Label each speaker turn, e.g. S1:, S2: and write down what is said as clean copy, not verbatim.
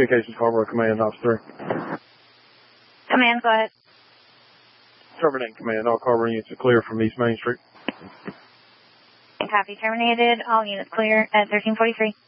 S1: Communications Harbor Command, Officer 3.
S2: Command, go ahead.
S1: Terminating command. All Carver units are clear from East Main Street.
S2: Copy terminated. All units clear at 1343.